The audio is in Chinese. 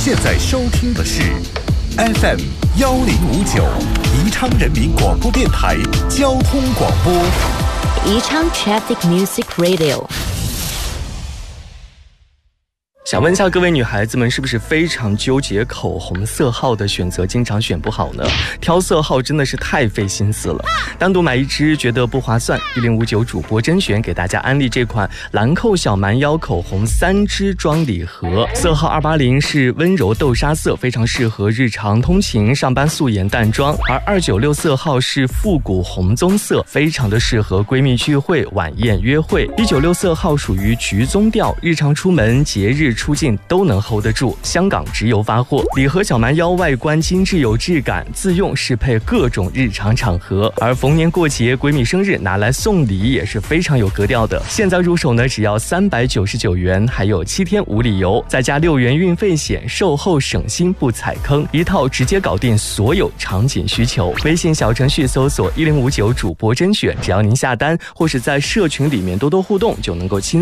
现在收听的是 FM 1059宜昌人民广播电台交通广播， 宜昌 Traffic Music Radio。 想问一下各位女孩子们，是不是非常纠结口红色号的选择，经常选不好呢？挑色号真的是太费心思了，单独买一支觉得不划算。1059主播甄选给大家安利这款兰蔻小蛮腰口红3支装礼盒，色号280是温柔豆沙色，非常适合日常通勤、上班素颜淡妆；而296色号是复古红棕色，非常的适合闺蜜聚会、晚宴约会。196色号属于橘棕调，日常出门、节日出境都能 hold 得住，香港直邮发货。礼盒小蛮腰外观精致有质感，自用适配各种日常场合，而逢年过节、闺蜜生日拿来送礼也是非常有格调的。现在入手呢，只要399元，还有7天无理由，再加6元运费险，售后省心不踩坑，一套直接搞定所有场景需求。微信小程序搜索1059主播甄选，只要您下单或是在社群里面多多互动，就能够轻